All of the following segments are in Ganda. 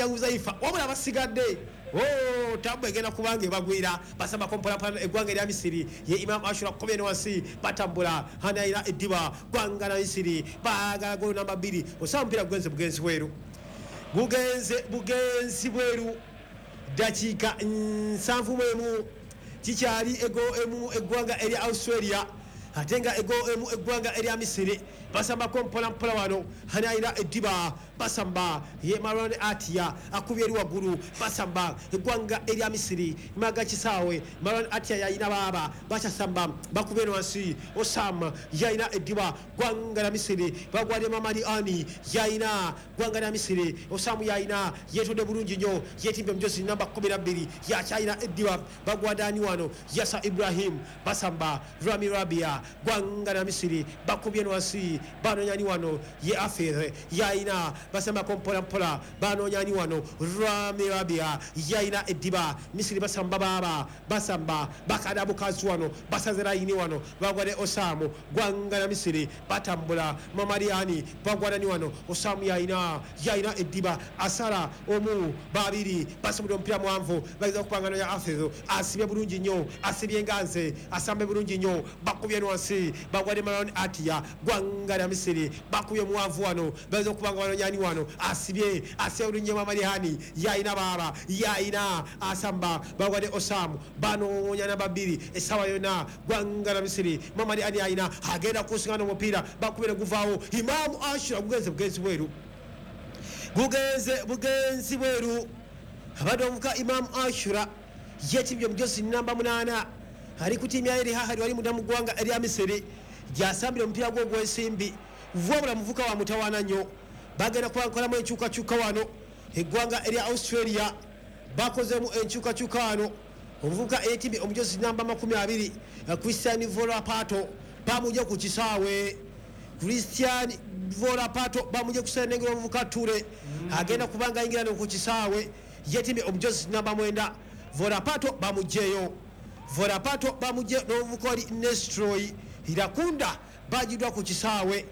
ya Uzaifa wabula basigadde tabu egenda kubange bagwira basamba kompola eggwanga erya Misiri ye Imam Ashura kubene wasi batambula hanaira ediba gwanga na Misiri baagala golo namba 2 osaba mpira bugenzi bweru bugenzi bweru dakika 7 kikyali ego emu eggwanga erya Australia atenga ego emu eggwanga erya Misiri basamba kompola wano hanaira ediba basamba ye Marwan Atia akubye waggulu basamba eggwanga erya Misiri maga kisawe Marwan Atia yayina baba bachasamba bakubye wansi Osama yayina ediba gwanga na Misiri bagwade Mamadi Ani yayina gwanga na Misiri Osama yayina yetode bulungi nyo yetimbe mjosi namba 12 ya China ediba bagwadani wano Yasa Ibrahim basamba Rami Rabia gwanga na Misiri bakubye wansi bano nyani wano ye Afire yayina basamba kompola bano nyani wano Rami Rabia yayina ediba Misiri basamba baba basamba bakada bukazi wano basazera yini wano bagwade Osamu gwanga na Misiri batambula Mamariani bagwadani wano Osamu yayina ediba asara omu babiri basumudo mpira mwanvu bagiza kupangana ya Afire asibye bulungi nyo asibye nganze asambe bulungi nyo bakubye wansi bagwade Marwan Atia gwanga na Misiri bakubye mwanvu wano bagiza kupanga wano nyani wano asibye ulunye Mamariani yayina baba yayina asamba bagwade Osamu bano nyana babiri esawa yona gwanga na Misiri Mamadi ani yayina agenda kusingana mupira bakubere guvaawo Imam Ashura bugenzi bweru abadomuka Imam Ashura yetimbye mjosi namba 8 ali kutimya eri hahali wali mudamu gwanga eri Misiri jasambire mpira gwo gwesimbi vwabula muvuka wa mutawana nyo bagenda kwakola mu enchuka wano eggwanga eri Australia bakozemu enchuka wano omuvuka etimbe omjosi namba 20 Christian Volapato bamuje ku kisaawe Christian Volapato bamuje kusenengera omuvuka Ture agenda kubanga ingira no ku kisaawe yetimbe omjosi namba 9 Volapato bamujeyo Volapato bamuje n'omuvukoli Nestroy Irakunda bajidwa ku kisaawe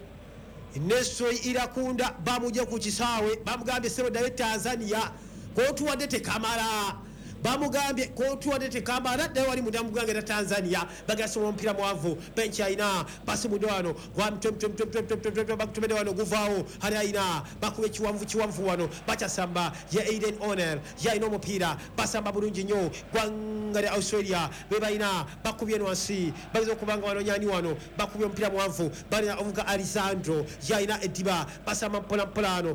Nestroy Irakunda bamuje ku kisaawe bamugambye sebo dawe Tanzania ko tuwadde tekamala bamugambye ko tuwadde tekamala dawe wali mudamu gwange na Tanzania bagasa ompira mwavu benchi aina pasi mudwano kwa bakutumede wano guvaawo hali aina bakube kiwanvu wano bachasamba ya Aiden O'Neil ya ino mupira basamba bulungi nyo gwanga lya Australia bebaina bakubye wansi bagiza okubanga wano nyani wano bakubye mpira mwavu balina ovuga Alessandro ya ina ediba basamba mpolano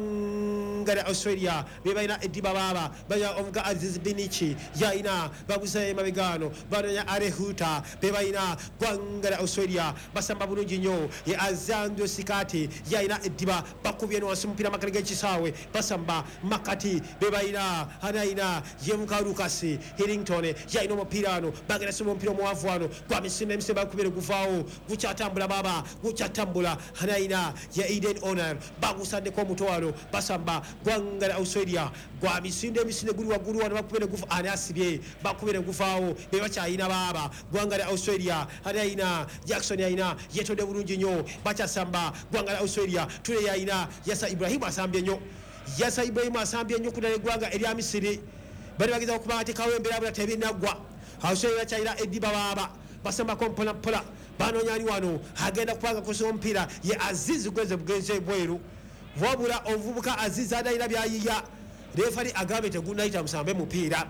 gwanga lya Australia bebaina ediba baba balina ovuga Aziz Binichi ya ina bagusa mabigano balina Arehuta bebaina gwanga lya Australia basamba bulungi nyo ya Azando Sikati ya ina ediba bakubye wansi mpira makarige kisawe basamba makati bebaina hanaina yemuka Lucas Hillington ya ino mupirano bagera sumo mpiro mwavu wano kwa misime bakubere guvaawo guchatambula baba guchatambula hanaina ya Eden O'Neil bagusande ko mutwalo basamba gwanga Australia gwa misinde guri waguru wano bakubere gufa anasibye bakubere guvaawo bebachayina baba gwanga Australia hanaina Jackson yaina yetode bulungi nyo bachasamba gwanga Australia tule yaina Yasa Ibrahim asambye nyo Yasa Ibrahim asambye nyo kudale gwanga erya Misiri bali bagiza okuba ati kawembera abula tebinagwa Australia chaira ediba baba basamba kompola bano nyani wano agenda kupanga kusoma mpira ye Aziz bugenze bweru wabula ovubuka Aziz adaira byayiya refari agambe tegunaita musambe mupira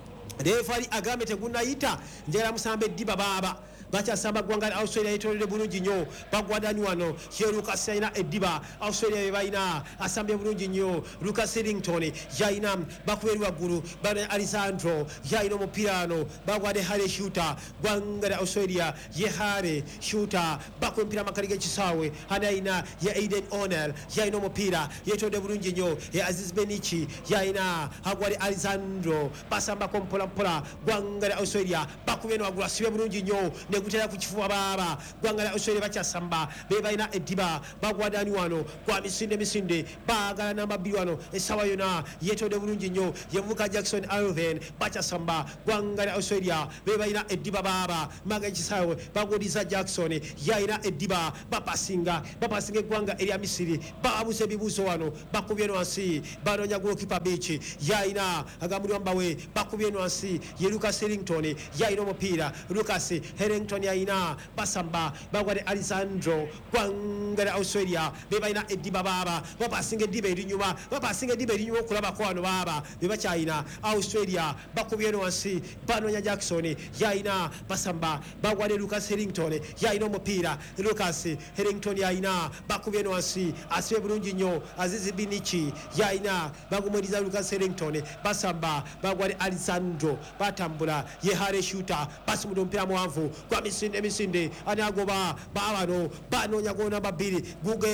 refari agambe tegunaita njera musambe ediba baba bachasamba gwanga Australia yetolere bulungi nyo bagwadani wano ye Lucas yaina ediba Australia yebaina asambye bulungi nyo Lucas Hillington yaina bakuberi waguru bana Alessandro yaina mupirano bagwade hale shooter gwanga Australia ye hale shooter bakwempira makarige kisawe hanaina ye Aiden O'Neil yaina mupira yetolere bulungi nyo ye Aziz Benichi yaina agwade Alessandro basamba mpola gwanga lya Australia bakubye no agula sibe bulungi nnyo ne gutera ku kifuba baba gwanga lya Australia bakyasamba be balina eddiba bagwadani wano kwa misinde baagala namba 2 wano esawa yona yetode bulungi nnyo yevuka Jackson Alven bakyasamba gwanga lya Australia be balina eddiba baba maga ekisawe bagodiza Jackson yaina eddiba bapasinga gwanga erya Misiri babuse bibuso wano bakubye no ansi banonya goalkeeper beach yaina agamuli wambawe bakubye no ansi ye Lucas Harrington yaina omupira Lucas Harrington yaina basamba bagwade Alessandro gwanga lya Australia be balina eddiba baba bapasinga eddiba erinyuma okulaba kwano baba be bakyayina Australia bakubye no ansi banonya Jackson yaina basamba bagwade Lucas Harrington yaina omupira Lucas Harrington yaina bakubye no ansi asibe bulungi nnyo Azizi Binichi yaina bagumuriza Lucas Harrington basamba bagwade Alessandro batambula ye Hare shooter basimudo mpira muwanvu kwa misinde anagoba babano banonya gona babiri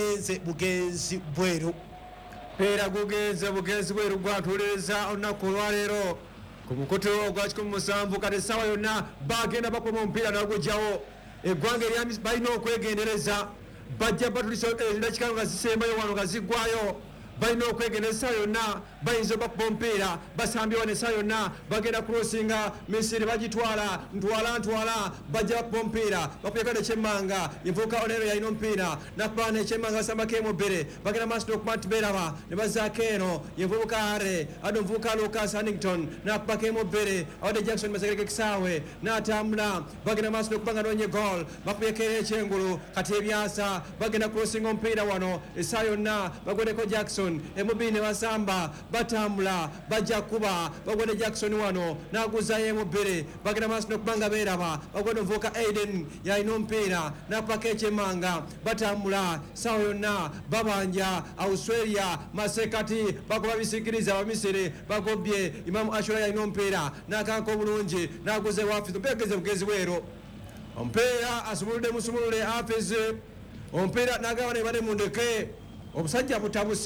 bugenzi bweru era bugenzi bweru gwatuleza olunaku olwaleero ku mukutu ogwa 17 kati sawa yonna bagenda bakoma omupiira nagujjawo eggwanga balina okwegendereza bajja batulisa endakika nga zisembayo wano nga ziggwayo balina okwegendereza yonna bayinza bakuba omupiira basambye wano esaa yonna bagenda kulosinga Misiri bagitwala ntwala bajja bakuba omupiira bakuyekana ekyemmanga envubuka Onero yalina omupiira nakubana ekyemmanga basambako emubiri bagenda maaso n'okuba nti beraba ne bazaako eno envubuka Hare ade omuvubuka Lucas Harrington nakubako emubiri awadde Jackson masegereko ekisaawe n'atambula bagenda maaso n'okuba nga noonye goal bakubyeeko era ekyengulu kati ebyasa bagenda kulosinga omupiira wano esaa yonna bagwedeko Jackson emubiri ne basamba batambula bajja kuba bagwede Jackson wano naguzayo emubiri bagenda maaso n'okuba nga beeraba bagwede omuvubuka Aiden yalina omupiira nakubako ekyemmanga batambula sawa yonna babanja Australia masekati bagoba bisikiriza Abamisiri bagobye Imam Ashura yalina omupiira nakanka obulungi naguza ewafiz omupiira bugezi bweru omupiira asumuludde musumulule Hafiz omupiira nagaba ne bane mundeke obusajja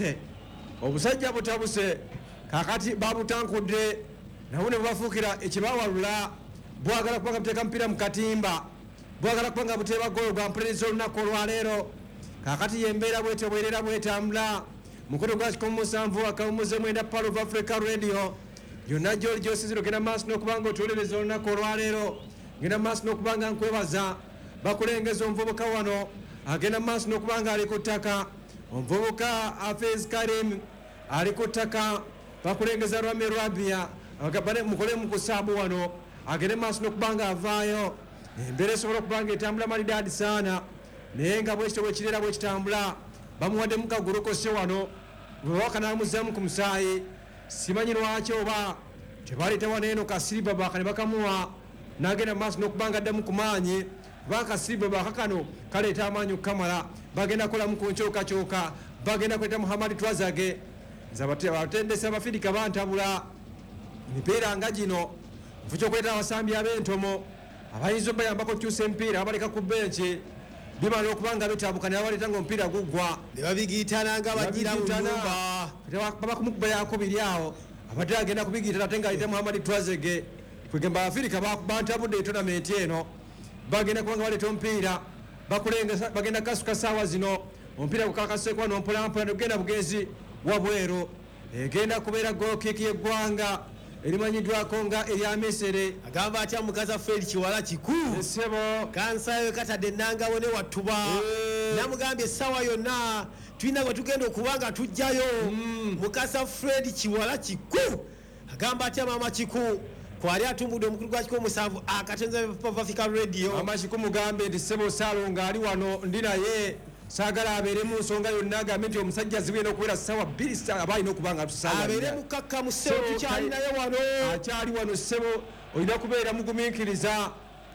butabuse kakati babutankudde nabo ne bafuukira ekibawalula bwagala kubanga buteeka mupiira mu katimba bwagala kubanga buteeba golo gwa mpuliriza olunaku olwaleero kakati yembeera bwete bwerera bwetambula mukono gwa 17 akawumuze mwenda Pearl of Africa Radio yonna gyoli gyosiziro genda maaso n'okubanga otuuliriza olunaku olwaleero genda maaso n'okubanga nkwebaza bakulengeza omuvubuka wano agenda maaso n'okubanga ali ku ttaka omuvubuka Hafiz Karim ali ku ttaka bakulengeza Rwame Rabia mukole mu kusaabu wano agende maaso n'okubanga avaayo embeera esobola okubanga etambula malidaadi saana naye nga bwekityo bwekirera bwekitambula bamuwaddemu kagulukose wano bwewaka n'amuzzamu ku musaayi simanyi lwaki oba tebaleeta wano eno kasiriba bakane bakamuwa n'agenda maaso n'okubanga addamu ku maanyi bakasiriba bakakano kaleeta amaanyi okukamala bagenda kolamu ku nkyokacyoka bagenda kuleta Muhammad Twazage batendesa abafirika bantabula emipiira nga gino nfu kyokuleta abasambi ab'entomo abayinza obayambako okukyusa emipiira abaleka ku benki bimala okubanga bitabuka ne babaleeta nga omupiira guggwa ne babigiitana nga bagira mu nyumba baba kumukuba yako biri awo abadde agenda kubigiitana ate nga aleta Muhammad Twazage kwegamba abafirika bantabudde etonamenti eno bagenda kubanga baleeta omupiira bakulengeza bagenda kasuka saawa zino omupiira gukakasekwa nompolampola negenda bugezi wabweru egenda kubeera golokiki yeggwanga erimanyiddwako nga erya Misiri agamba atya mukaza Fred Kiwala kiku esebo kansayo katadde nangabo ne wattuba namugambye essaawa yonna tulina gwe tugenda okubanga tujjayo mukasa Fred Kiwala kiku agamba atya maama kiku kwali atumbudde omukulu gwa 17 akatenza Africa Radio amakiku mugambe nti sebo salo nga ali wano ndi naye sagala abeere mu nsonga yonna agambe nti omusajja zibwena okubeera ssaawa 2 abalina okubanga tusaawa abeere mukakkamu ssebo tukyali naye wano akyali wano ssebo olina kubeera mugumiikiriza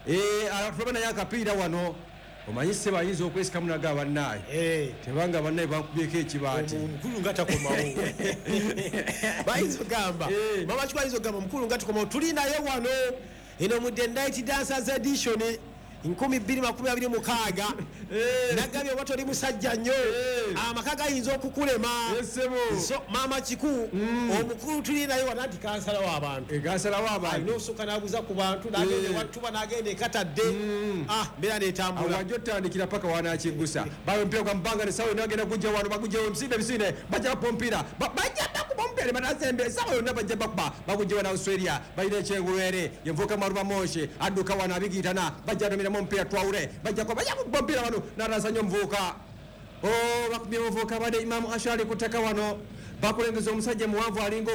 tulaba naye akapiira wano omanyi ssebo ayinza okwesikamu naga abannaye tebanga bannaye bankubyeko ekibaati omukulu nga takomawo bayinza ogamba mama kiku ayinza ogamba omukulu nga tukomawo tuli naye wano eno mu The Night Dancers Edition 2026 nagambye oba toli musajja nnyo amaka gayinza okukulema so maama kiku omukulu tuli naye wana nti kansalawo abantu alina osooka nabuza ku bantu nagende wattuba nagenda ekatadde mbeera netambula wajja otandikira paka wanakigusa bawe mpira gwa mbanga nesawa nagenda kujja wano bagujjawo bisinde bajja bapompira bajja bakuba omupiira nebanazembe esawa yonna bajja bakuba bagujjawo na Australia balina ekyengulwere yenvuka maruba moshe adduka wano abigitana bajja nomiramu omupiira twawule bajja kuba omupiira wano narasa nnyo omuvuuka bakubye omuvuuka badde Imamu Ashari kuteka wano bakulengeza omusajja muwanvu alinga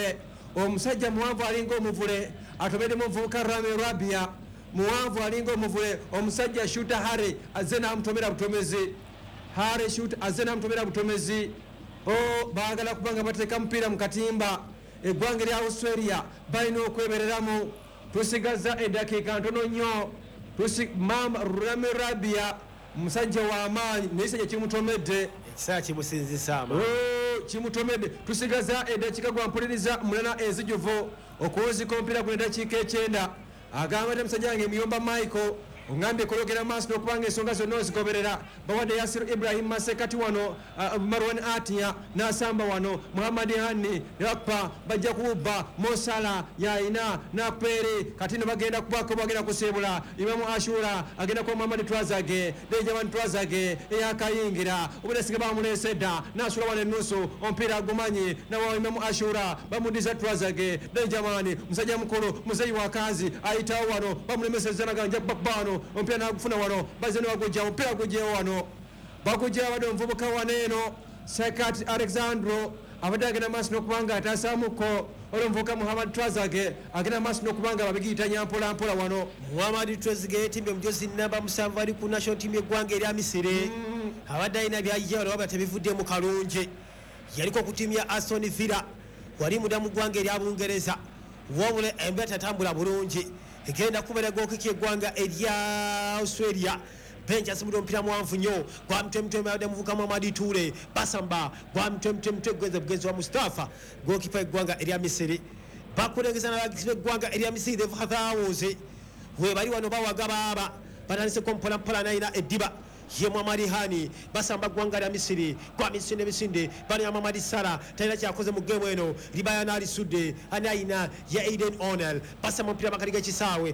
omuvule atobeddemu omuvubuka Rami Rabia muwanvu alinga omuvule omusajja Shuta Hare azze namutomera butomezi baagala kubanga bateeka mupiira mu katimba eggwanga erya Australia balina okwebereramu tusigaza eddakiika ntono nnyo Rami Rabia musajja w'amaanyi naye kisajja kimutomedde ekiseera kimusinzisa kimutomedde tusigaza eddakiika gwa mpuliriza mulana ezijuvu okuwuzika omupiira guno eddakiika 9 agamba nti musajja wange Muyomba Michael ongambye kologera maaso n'okubanga ensonga zonna ozigoberera bawadde Yasir Ibrahim Masekati wano Marwan Atia n'asamba wano Muhammad Hani Rakpa bajja kuwubba Mosala yaina nakpere kati no bagenda kubako bagenda kuseebula Imamu Ashura agenda kwa Muhammad Twazage Dejaman Twazage eyakayingira obudasiga bamulese dda n'asula wano ennusu omupiira gumanyi nawa Imamu Ashura bamudiza Twazage Dejamani musajja mukulu muzeyi wakazi ayitawo wano bamulemeseza naganja bakbano omupiira nagufuna wano bazze newagujja omupiira gujjewo wano bagujja abadde omuvubuka waneeno Sekati Alexandro abadde agenda maaso n'okubanga ataasamuko olwomuvubuka Muhammad Twazage agenda maaso n'okubanga babigiyitanya mpolampola wano Muhammad Twazage yeetimbye omujozi namba 7 ali ku national team y'eggwanga erya Misiri abadde alina byajja wano wabula tebivuddemu kalungi yaliko ku tiimu ya Aston Villa wali mudda mu ggwanga erya Bungereza wabula embeera tatambula bulungi egenda kubeera gookiki eggwanga erya Australia benja asimudde omupiira muwanvu nnyo gwa mutwe abadde muvuka Muhammad Toure basamba gwa mutwe bugenzi wa Mustafa gookipa eggwanga erya Misiri bakulengeza n'abagizi b'eggwanga erya Misiri the Fathers we bali wano bawaga baaba batandiseko mpolampola nayina eddiba ye Muhammad Hani basamba ggwanga lya Misiri kwa misinde bali Muhammad Salah talina kyakoze mu geemu eno Libayana alisudde ani ayina ya Aiden O'Neil basamba omupiira makati g'ekisaawe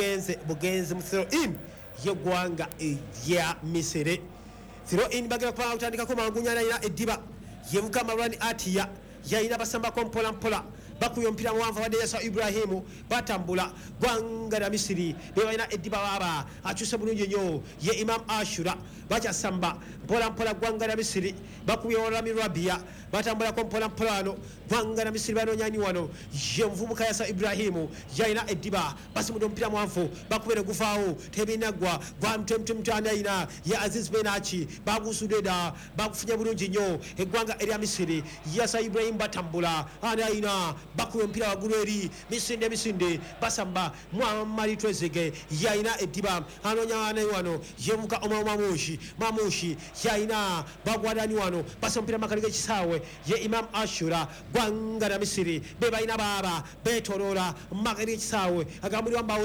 bugenze mu throw-in yeggwanga erya Misiri throw-in bagenda kupanga kutandikako mangunya nayina eddiba yevuka Marwan Atia yayina basambako mpolampola bakubye omupiira muwanvu abadde Yasa Ibrahimu batambula ggwanga lya Misiri bebalina eddiba baaba akyuse bulungi nnyo ye Imam Ashura bakyasamba mpolampola ggwanga lya Misiri bakubye Rami Rabia batambulako mpolampola wano ggwanga lya Misiri banoonyani wano ye muvubuka Yasa Ibrahimu yayina eddiba basimudde omupiira muwanvu bakubere gufaawo tebinaggwa gwa mutwe ani ayina ye Aziz Benachi bagusudde dda bagufunye bulungi nnyo eggwanga erya Misiri Yasa Ibrahimu batambula ani ayina bakubye omupiira waggulu eri misinde basamba Muhammad Twazage yayina eddiba anoonya ane wano yevuka Mamushi yayina bagwadani wano basa omupiira makali g'ekisaawe ye Imam Ashura ggwanga lya Misiri bebalina baaba betoloola makali g'ekisaawe agamba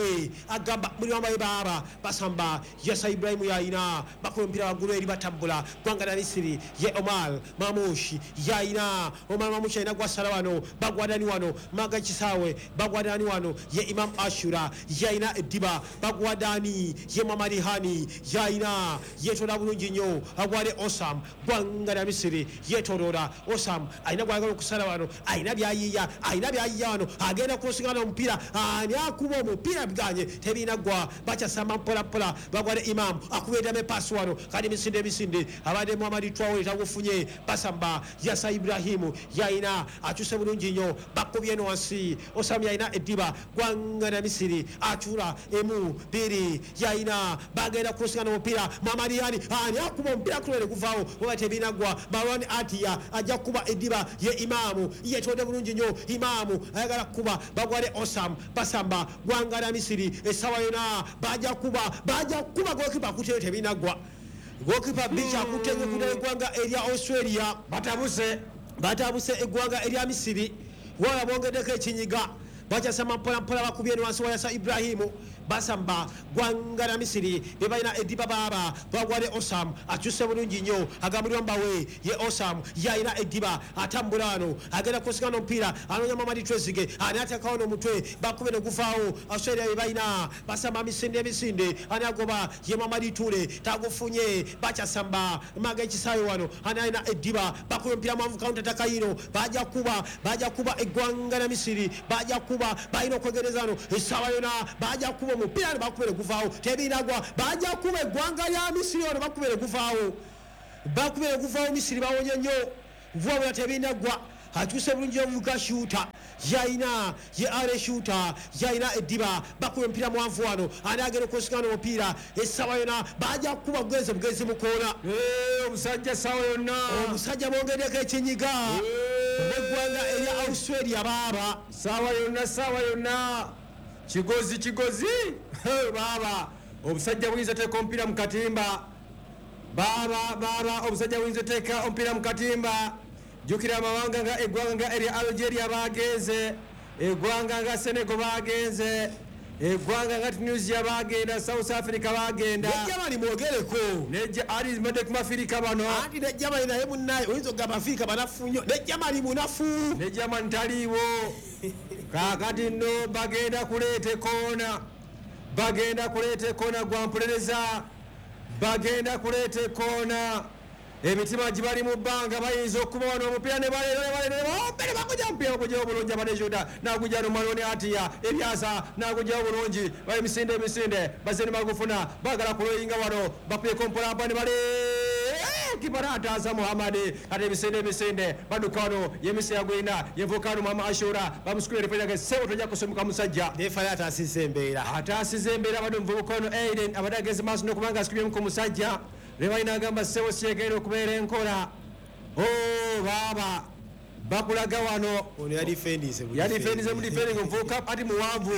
muli wambawe baaba basamba Yasa Ibrahimu yayina bakubye omupiira waggulu eri batambula ggwanga lya Misiri ye Omar Mamushi yayina yayina gwasala wano bagwadani wano maga kisaawe bagwadani wano ye Imam Ashura yayina eddiba bagwadani ye Muhammad Hani yayina yetoola bulungi nnyo agwade Osam ggwanga lya Misiri yetoloola Osam ayina gwagala okusala wano ayina byayiya wano agenda kusigana omupiira ani akuba omupiira biganye tebinaggwa bakyasamba mpolampola bagwade Imam akubeddamu epaasi wano kati misinde abadde Muhammad Traore tagufunye basamba Yasa Ibrahimu yayina akyuse bulungi nnyo bakubye eno wansi Osam yayina eddiba ggwanga lya Misiri akyula 1 2 yayina bagenda kusigana omupiira Muhammad Hani ani akuba omupiira kulere guvaawo oba tebinaggwa Marwan Atia ajja kuba eddiba ye Imamu yetonde bulungi nnyo Imamu ayagala kuba bagwade Osam basamba ggwanga lya Misiri essaawa yona bajja kuba gokipa akuteyo tebinaggwa gokipa bicha akutenye kudala eggwanga erya Australia batabuse eggwanga erya Misiri wala bongeddeko ekinyiga bakyasamba mpolampola bakubye eno wansi wa Yasa Ibrahimu basamba gwanga lya Misiri be balina Ediba Baba bagwale Osam akyuse bulungi nnyo agambulwa mbawe ye Osam yalina Ediba atambula wano agenda kusikana omupiira anoonya Mamadi Trezeguet ani ateekawo n'omutwe bakube ne guvaawo Australia be balina basamba emisinde ani agoba ye Mamadi Toure tagufunye bakyasamba maga ekisaawe wano ani alina Ediba bakube omupiira mwanvu counter attack yino bajja kuba eggwanga lya Misiri bajja kuba balina okwegereza wano essaawa yona bajja kuba omupiira ne bakube ne guvaawo tebinagwa bajja kuba eggwanga lya Misiri wano bakube ne guvaawo Misiri bawonye nnyo vuwabula tebinagwa akyuse bulungi omuvubuka shuuta yalina ye are shuuta yalina Ediba bakube omupiira muwanvu wano ani agenda okusikana omupiira essaawa yona bajja kuba bugezi mukoona omusajja saawa yonna omusajja bongeddeko ekinyiga eggwanga erya Australia baaba saawa yonna kigozi baaba omusajja buyinza teeka omupiira mu katimba baaba omusajja buyinza teeka omupiira mu katimba jjukira amawanga nga eggwanga nga erya Algeria bagenze eggwanga nga Senegal bagenze eggwanga nga Tunisia bagenda South Africa bagenda nejjamani mwogereko ali madde ku mafirika bano anti nejjamani naye munnaye oyinza okugamba afirika banafu nnyo nejjamani munafu nejjamani taliiwo kaakati nno bagenda kuleeta ekoona gwampulereza bagenda kuleeta ekoona emitima gibali mu bbanga bayinza okuba wano omupiira ne balere bagujja omupiira bagujjawo bulungi abanejuda nagujja nomaloni atiya ebyasa nagujjawo bulungi bali emisinde bazeni bagufuna bagala kuloyinga wano bakuyeko mpolampa ne bale kipara ataasa Muhammadi ate emisinde baduka wano yemisira gwina yevukano Muhammad Ashura bamusukira referage sebo tojja kusomeka musajja defale ataasiza embeera bado omuvubuka ono Aiden abadde ageze maaso n'okubanga asikubyemu ku musajja lebalina agamba sebo kyegenda okubeera enkola baaba bakulaga wano ono yadifendize mu defending omuvubuka ati muwanvu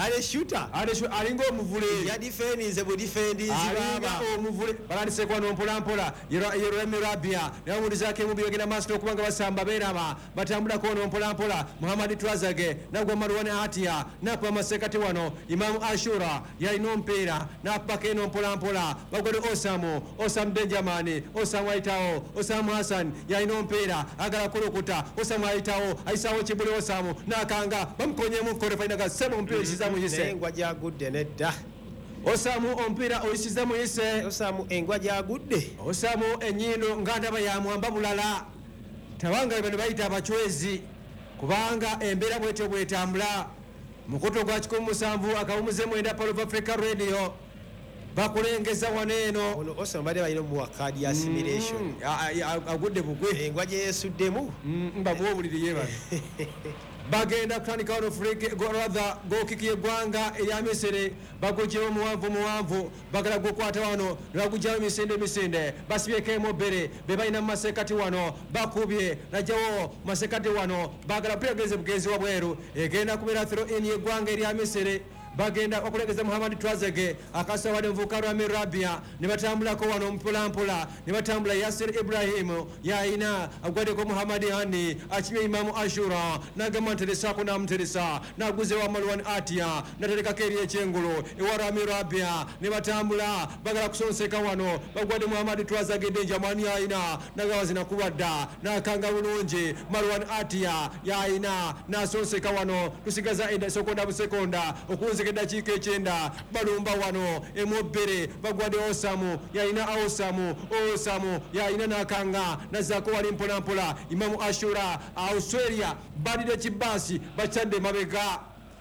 alinga omuvule yadifendize mu defendizi baba omuvule balandiseko wano mpolampola yerolami Rabia nawulizako emubi bagenda maaso n'okubanga basamba beeraba batambulako wano mpolampola Muhammad Trezeguet nagwa Marwan Atia nakuba masekati wano Imam Ashura yalina omupiira nakubako eno mpolampola bagwade Osam Benjamin Osam ayitawo Osam Hassan yalina omupiira agala kulukuta Osam ayisaawo kibuli Osam nakanga bamukonyemu korefainaga sebo omupiira oyisiza muyise engwa gyagudde nedda Osamu omupiira oyisiza muyise Osamu engwa gyagudde Osamu enyindo nga ndaba yamwamba bulala tabanga bano bayita abachwezi kubanga embeera bwetyo bwetambula mukuto gwa 17 akawumuze mwenda Palo of Africa Radio bakulengeza waneeno ono Osamu bade balina muwa kadi ya assimilation agudde bugwe engwa gye yeesuddemu mbamuwa obuliri yeba bagenda kutandika wano gokiki yeggwanga erya Misiri bagugyewo muwanvu bagala gukwata wano nebagugyawo emisinde basibyeko emobere be balina mu masekati wano bakubye najjawo masekati wano bagala pulageze bugenzi wa bweru egenda kubeera throw in yeggwanga erya Misiri bagenda okulegeza Muhammad Trezeguet akasawadde muvubuka Rami Rabia ne batambulako wano mpolampola ne batambula Yasir Ibrahim yayina agwaddeko Muhammad Hani akimye Imamu Ashura nagamba nteresako namuteresa naguzewo Marwan Atia naterekako eri ekyengulu ewa Rami Rabia ne batambula bagala kusonseka wano bagwadde Muhammad Trezeguet denjamani yayina nagamba zinakubadda nakanga bulungi Marwan Atia yayina nasonseka wano tusigaza sekonda busekonda okunze edakiika ekyenda balumba wano emobbere bagwadde Osamu yalina Osamu yalina nakanga nazaako wali mpolampola Imamu Ashura Australia badide kibaasi bakitadde mabega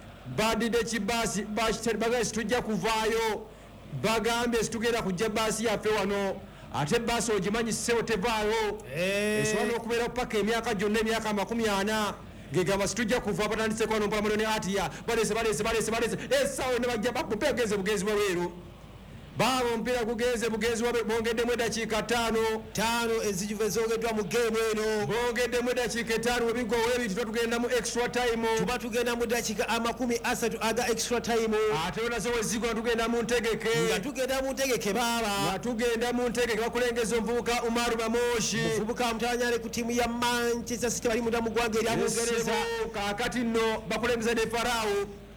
bagambye situjja kuvaayo bagambye situgenda kujja baasi yaffe wano ate baasi ogimanyi sewo tevaayo esobola okubeera paka emyaka gyonna emyaka 40 ngegamba situjja kuva batandiseko wano mpola Marwan Atia balese essaawa ne bajja bamupiira gugenze bugenzi bweru baaba omupiira gugenze bugenzi bongeddemu eddakiika 5 ezijuva ezogeddwa mu geemu eno bongeddemu eddakiika 5 webigwa webiti tugenda mu extra time tuba tugenda mu ddakiika 30 aga extra time ate onazo wezigwa tugenda mu ntegeke nga tugenda mu ntegeke baaba tugenda mu ntegeke bakulengeza omuvubuka Umaru Mamoshi muvubuka mutanyale ku tiimu ya Manchester City bali munda mu ggwanga erya Bungereza kaakati nno bakulengeza ne Farao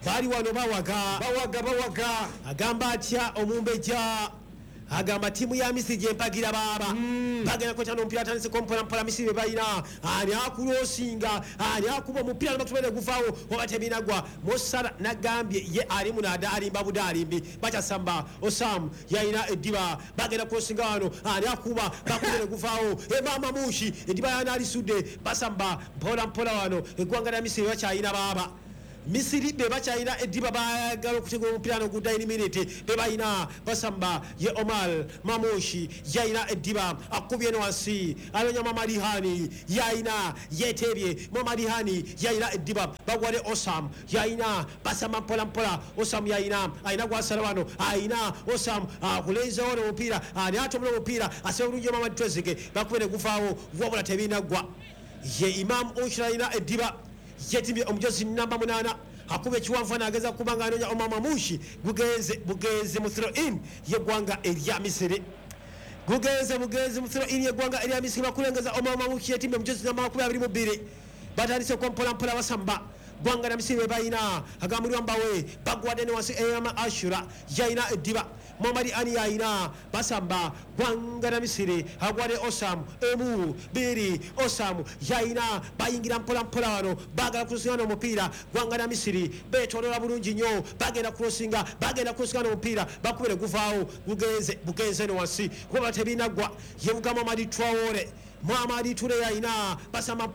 bali wano bawaga agamba atya Omumbeja agamba tiimu ya Misiri gyempagira baaba bagenda kwetana omupiira atandiseko mpolampola Misiri bebalina ani akulosinga ani akuba omupiira nabatubere guvaawo oba tebinagwa Mosala nagambye ye ali munada alimba budalimbi bakyasamba Osam yayina eddiba bagenda kulosinga wano ani akuba bakubere guvaawo emama mushi eddiba yana alisudde basamba mpolampola wano eggwanga lya Misiri bakyayina baaba Misiri bebakyayina eddiba bagala okutegula omupiira no gudda ini minute bebayina basamba ye Omar Mamushi yayina eddiba akubye no wansi anonya Mamadihani yayina yetebye Mamadihani yayina eddiba bagwale Osam yayina basamba mpola Osam yayina ayina gwasala wano ayina Osam akulenza wano omupiira ani atomula omupiira asaba bulungi Mamadi Trezeguet bakubere guvaawo wabula tebinagwa ye Imam Oshra yayina eddiba yetimye omujozi namba 8 akuba ekiwanvu anageza kubanga anonya Omama Mushi bugenze mu throw-in yeggwanga erya Misiri bugenze mu throw-in yeggwanga erya Misiri bakulengeza Omama Mushi yetimye omujozi namba 22 batandise mpola basamba gwanga na Misiri bebayina agambulirwa mbawe bagwadde ne wansi eyama Ashura yayina eddiba Muhammad ani yayina basamba gwanga na Misiri agwade Osam emu biri Osam yayina bayingira mpola wano bagala kusinga no mupiira gwanga na Misiri betolola bulungi nnyo bagenda kusinga no mupiira bakubere guvaawo bugenze no wansi kuba tebinagwa yebuga Muhammad Traore Muhammad Ture yayina basamba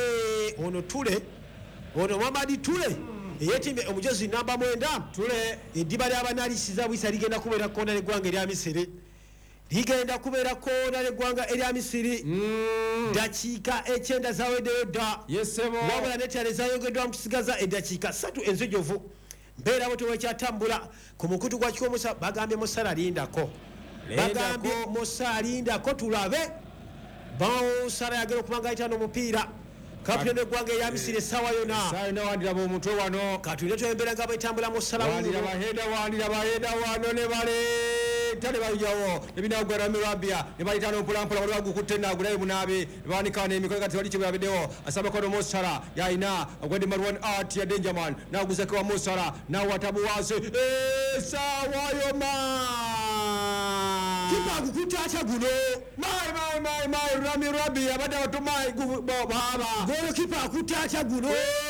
ono Muhammad Ture yetimbe omujozi namba 9 Ture eddiba ly'abanalisiza bwisa ligenda kubeera kona leggwanga erya Misiri ligenda kubeera kona leggwanga erya Misiri dakiika 9 zaweddeyo dda wabula netale zayogeddwa mu kusigaza eddakiika 3 enzijovu mbeerawo tewekyatambula ku mukutu gwa kikomusa bagambye Mosala lindako tulabe Mosala yagera okubanga ayitana omupiira kapiteni eggwanga erya Misiri essaawa yonna wandira omutwe wano katulete embeera nga bwetambula mu ssala wandira baheda wano ne baleeta ne bayijawo nebinagwera mirabya ne bayitana mpolampola wali bagukutte nagulayo bunaabe ne bawanika n'emikono kati wali kyebwabiddewo asabakono Mosala yayina agwedde Marwan Art ya Dangerman naguzekewa Mosala nawatabu wansi essaawa yonna kibagukutte atya guno mai Rami Rabi abadde abatumai baba golokipa akutte atya guno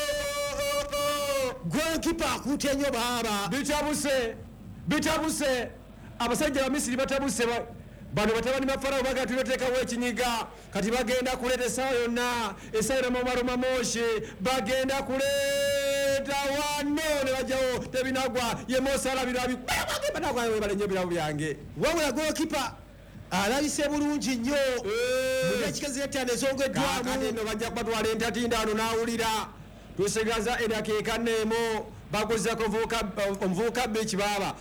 golokipa akutte nnyo baaba bitabuse abasajja ba Misiri batabuse bano batabani ba Farao baga tuloteekawo ekinyiga kati bagenda kuleeta essaawa yonna essaawa Omar Mamushi bagenda kuleeta wano ne bajjawo tebinagwa ye Mosala birabi balenye birabu byange wabula golokipa alabise bulungi nnyo mulekikazi yettano ezongeddwamu eno bajja kubatwala entatindaano n'awulira tusigaza edakiika 4 baguzako omuvubuka Beach baaba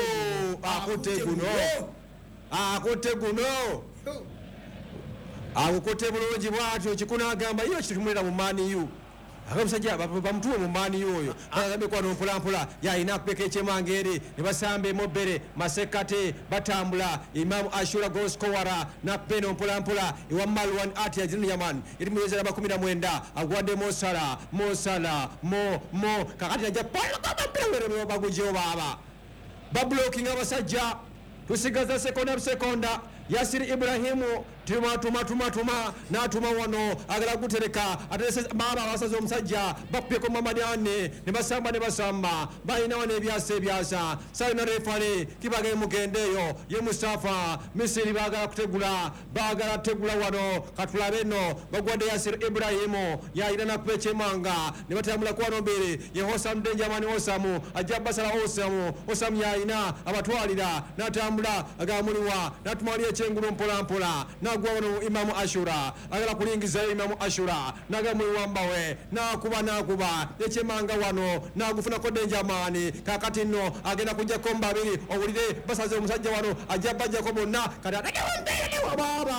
akutte guno akutte bulungi bwatyo kikuna agamba iyo kitumulira mu maniyu abamusajja bamutuwe mu mani oyo bagambye kwano mpolampola yayina kupeka ekyemangere ne basamba emobere masekate batambula Imam Ashura goskowara napeno mpolampola ewa Marwan Art ya Yaman eri muyezera 19 agwadde Mosala kakati ajja pala bagujewo baaba bablocking abasajja tusigaza sekonda Yasir Ibrahimu tuma natuma wano agala gutereka aterese baba abasaze omusajja bakupeko Mamadane ne basamba balina wano ebyasa sayina refale kibage mugendeyo ye Mustafa Misiri bagala tegula wano katulabe no bagwadde Yasir Ibrahimu yayina nakuba ekyemanga ne batambula kwano mbere ye Osam Dangerman Osamu ajja basala Osam yayina abatwalira natambula agamuliwa natumali ekyengulu mpolampola nagwa wano Imamu Ashura agala kulingiza Imamu Ashura nagamuliwambawe nakuba ekyemanga wano nagufuna ko Dangerman kakati no agenda kujja komba abiri owulire basaze omusajja wano ajja bajjako bonna kati atagewambere wababa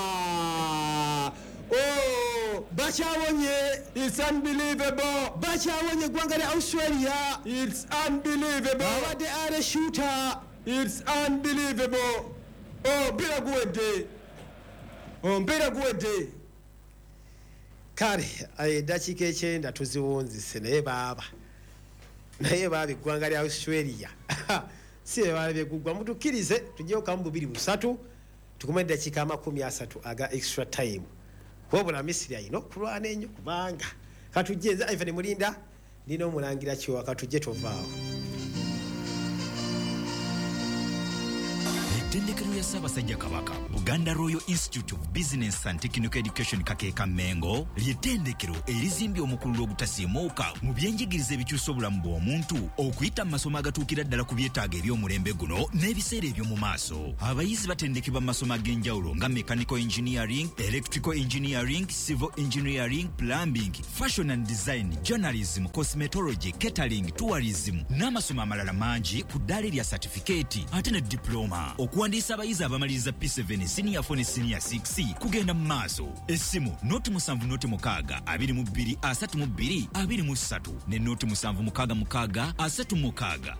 bakyawonye it's unbelievable bakyawonye eggwanga lya Australia it's unbelievable abadde are shooter it's unbelievable mpira guwedde kale eddakiika 9 tuziwunzise naye baaba naye baba eggwanga lya Australia si bebala byegugwa mutukkirize tujyeokamu 2-3 tukume eddakiika 30 aga extra time wabula Misiri alina okulwana ennyo kubanga katujje nze Ivan Mulinda nina omulangira kiwa katujje tovaawo. Ettendekero lya Ssaabasajja Kabaka Buganda Royal Institute of Business and Technical Education Kakeeka Mengo ly'ettendekero erizimbye omukululo ogutasiimuuka mu byenjigiriza ebikyusa obulamu bw'omuntu okuyita mu masomo agatuukira ddala ku byetaago eby'omulembe guno n'ebiseera eby'omu maaso. Abayizi batendekebwa mu masomo ag'enjawulo nga mechanical engineering, electrical engineering, civil engineering, plumbing, fashion and design, journalism, cosmetology, catering, tourism n'amasomo amalala mangi ku ddaala erya certificate ate ne diploma. Okuwandiisa abayizi abamaliriza P7 senior 4 ne senior 6 kugenda mu maaso. Essimu noti 7 6 22 33 ne noti 7 6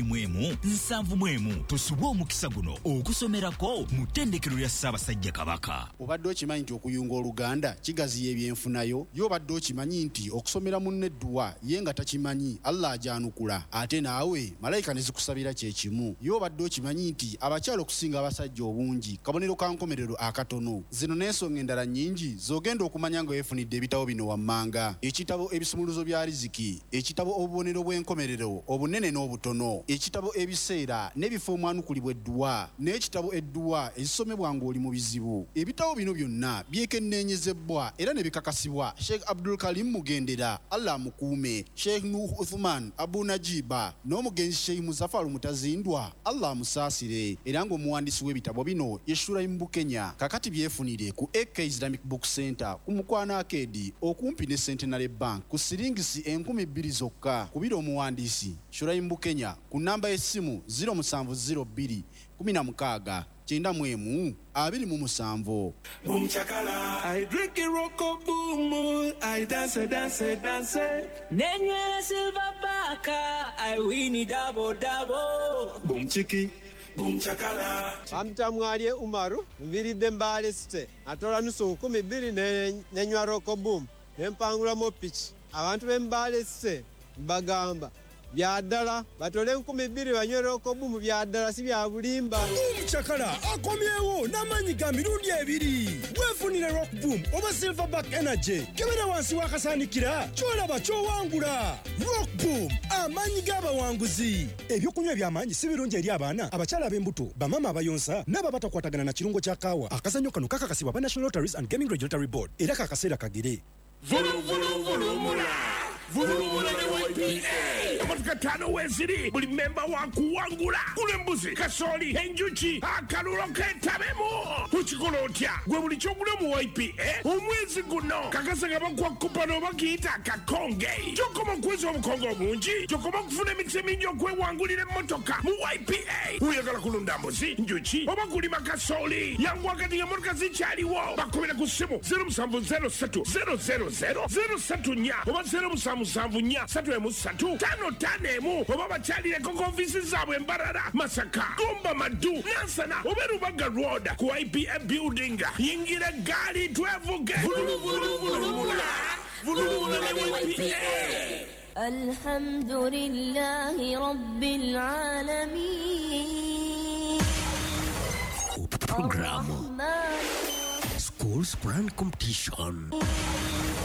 21 tosubwa omukisa guno okusomerako mu ttendekero lya Ssaabasajja Kabaka. Obadde okimanyi nti okuyunga Oluganda kigaziya ebyenfunayo? Y'obadde okimanyi nti okusomera munne edduwa ye nga takimanyi Allah ajanukula ate naawe malayika ne zikusabira kye kimu? Y'obadde okimanyi nti abakyala okusinga abasajja obungi kabonero ka nkomerero akatono? Zino n'ensonga endala nnyingi z'ogenda okumanya nga weefunidde ebitabo bino wammanga: ekitabo ebisumuluzo bya riziki, ekitabo obubonero bw'enkomerero obunene n'obutono, ekitabo ebiseera n'ebifo omwanukulibwa edduwa, n'ekitabo edduwa ezisomebwa ng'oli mu bizibu. Ebitabo bino byonna byekenneenyezebbwa era ne bikakasibwa Sheikh Abdul Karim Mugendera, Allah amukuume, Sheikh Nuh Uthman Abu Najiba n'omugenzi Sheikh Muzaffar Mutazindwa, Allah amusaasire. Era ng'omuwandiisi w'ebitabo bino ye Shuraim Bukenya. Kakati byefunire ku AK Islamic Book Center ku Mukwana Arcade okumpi ne Centenary Bank ku siringisi 2,000 zokka. Kubira omuwandiisi Shuraim Bukenya ku namba y'essimu 0702 16 91 27. Boom chakala, I drink a rocko boom, I dance. Nenye silver baka, I win it double. Boom chiki, boom chakala. Amtamwalye Umaru, mviridde Mbale City. Atola nusu 12 nenywa rocko boom. Nempangula mo pitch. Abantu b'Embale City bagamba byaddala batole 12 banywera okobumu byaddala si bya bulimba. Chakala akomyewo n'amanyi ga mirundi 2 weefunire rock boom oba silverback energy kebera wansi wakasaanikira kyolaba kyowangula. Rock boom amanyi g'abawanguzi. Ebyokunywa eby'amaanyi si birungi eri abaana, abakyala ab'embuto, bamama abayonsa n'ababatakwatagana na kirungo kya kaawa. Akazannyo kano kakakasibwa ba National Lotteries and Gaming Regulatory Board era kakaseera kagere. Volumula YPA. Amatukatano weziri buli memba wakuwangula kulembuzi kasoli enjuki akalulo ketabemo ukikola otya gwe buli kyogula mu YPA omwezi guno kakasanga bakwa kupano bakiyita kakonge kyokoma kwezi obukongo obungi kyokoma kufuna emikisa emingi okwewangulira emmotoka mu YPA. Uyagala kulunda mbuzi njuki oba kulima kasoli yangu wakati emotoka zikyaliwo bakomera ku ssimu 0703 000 034 oba 0774 oba bakyalireko ku ofiisi zaabwe Mbarara, Masaka, Gomba, Madu, Nansana oba Rubaga Road ku IPA building. Yingira gaali twevuge. Volumula YPA. Alhamdulillahi Rabbil Alamin. Programu Schools Grand Competition.